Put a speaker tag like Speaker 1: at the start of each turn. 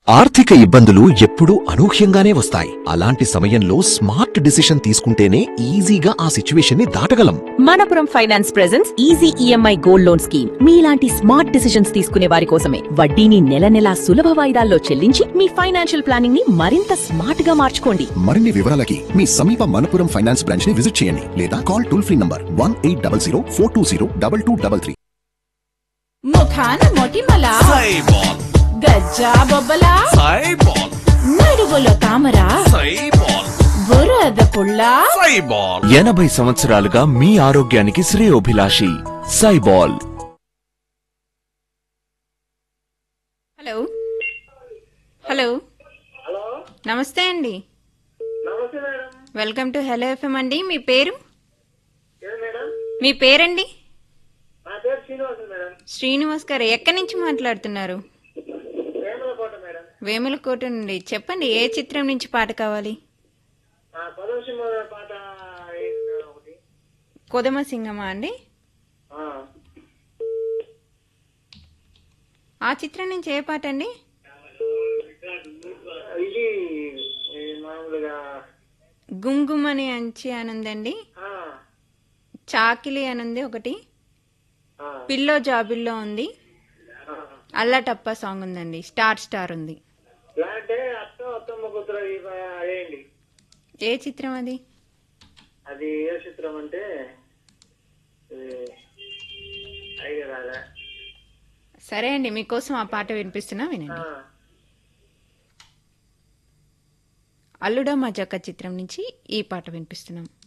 Speaker 1: ఆర్థిక ఇబ్బందులు ఎప్పుడూ అనూహ్యంగానే వస్తాయి. అలాంటి సమయంలో స్మార్ట్ డిసిషన్ తీసుకుంటేనే ఈజీగా ఆ సిచ్యువేషన్ ని దాటగలం.
Speaker 2: Manappuram finance presents easy EMI gold loan scheme. మీలాంటి స్మార్ట్ డిసిషన్స్ తీసుకునే వారి కోసమే. వడ్డీని నెల నెలా సులభ వాయిదాల్లో చెల్లించి మీ ఫైనాన్షియల్ ప్లానింగ్ ని మరింత స్మార్ట్ గా మార్చుకోండి.
Speaker 3: మరిన్ని వివరాలకి మీ సమీప మనపురం ఫైనాన్స్ బ్రాంచ్ ని విజిట్ చేయండి లేదా కాల్ టోల్ ఫ్రీ నంబర్ 1800 420 2233.
Speaker 4: ముఖాన మొటిమల
Speaker 5: సైబాల్
Speaker 4: గజ్జా బొబ్బల
Speaker 5: సైబాల్
Speaker 4: నడువుల తామర
Speaker 5: సైబాల్
Speaker 4: బురద పుల్ల
Speaker 5: సైబాల్
Speaker 6: 80 సంవత్సరాలుగా మీ ఆరోగ్యానికి శ్రేయోభిలాషి సైబాల్.
Speaker 7: హలో హలో
Speaker 8: హలో
Speaker 7: నమస్తే అండి.
Speaker 8: నమస్తే madam.
Speaker 7: Welcome to hello FM అండి. మీ పేరు?
Speaker 8: ఏం మేడం?
Speaker 7: మీ పేరండి?
Speaker 8: నా పేరు శ్రీనివాస్ మేడం.
Speaker 7: శ్రీనివాస్ గారు ఎక్కడి నుంచి మాట్లాడుతున్నారు?
Speaker 8: వేములకోట మేడం.
Speaker 7: వేములకోట నుండి. చెప్పండి, ఏ చిత్రం నుంచి పాట కావాలి?
Speaker 8: పదవసింహ పాట ఒకటి.
Speaker 7: కొదమ సింగమా అండి? ఆ చిత్రం నుంచి ఏ పాట అండి?
Speaker 8: ఇది మామూలుగా
Speaker 7: గుంగుమని అంచి అనుందండి, చాకిలి అనుంది ఒకటి, పిల్లో జాబిల్లో ఉంది, అల్లటప్ప సాంగ్ ఉందండి, స్టార్ స్టార్ ఉంది.
Speaker 8: అంటే అత్తం అత్తమ్మ కూతురు అదేంటి?
Speaker 7: ఏ చిత్రం అది?
Speaker 8: అది ఏ చిత్రం అంటే ఐడియా రాదా?
Speaker 7: సరే అండి, మీకోసం ఆ పాట వినిపిస్తున్నా, వినండి. అల్లుడా మా జక్క చిత్రం నుంచి ఈ పాట వినిపిస్తున్నాం.